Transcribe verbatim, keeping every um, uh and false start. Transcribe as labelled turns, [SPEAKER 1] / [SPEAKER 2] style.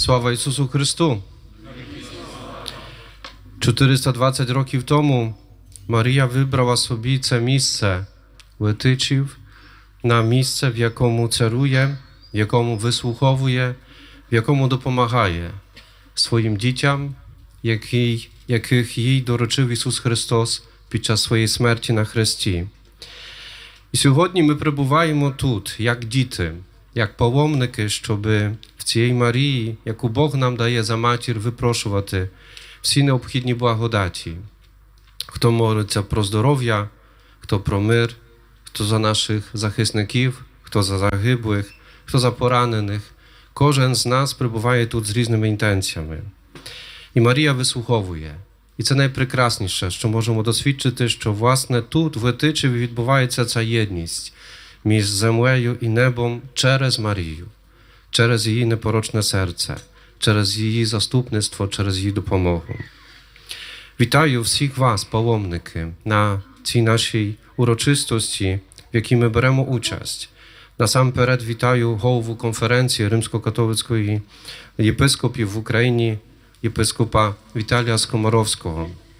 [SPEAKER 1] Слава Ісусу Христу! чотириста двадцять років тому Марія вибрала собі це місце Летичів на місце, в якому царує, в якому вислуховує, в якому допомагає своїм дітям, який, яких їй доручив Ісус Христос під час своєї смерті на хресті. І сьогодні ми перебуваємо тут, як діти, як паломники, щоб в цій Марії, яку Бог нам дає за матір, випрошувати всі необхідні благодаті. Хто молиться про здоров'я, хто про мир, хто за наших захисників, хто за загиблих, хто за поранених. Кожен з нас перебуває тут з різними інтенціями. І Марія вислуховує. І це найпрекрасніше, що можемо досвідчити, що, власне, тут, в Летичеві, відбувається ця єдність між землею і небом через Марію, через її непорочне серце, через її заступництво, через її допомогу. Вітаю всіх вас, паломники, на цій нашій урочистості, в якій ми беремо участь. Насамперед вітаю голову конференції Римсько-католицької єпископів в Україні, єпископа Віталія Скоморовського.